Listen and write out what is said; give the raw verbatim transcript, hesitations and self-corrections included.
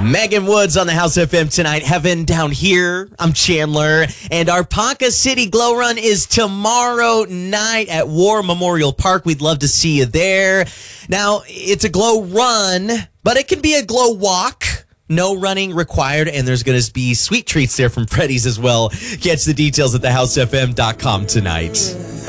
Megan Woods on the House F M tonight. Heaven down here. I'm Chandler. And our Ponca City Glow Run is tomorrow night at War Memorial Park. We'd love to see you there. Now, it's a glow run, but it can be a glow walk. No running required, and there's going to be sweet treats there from Freddy's as well. Catch the details at the house f m dot com tonight.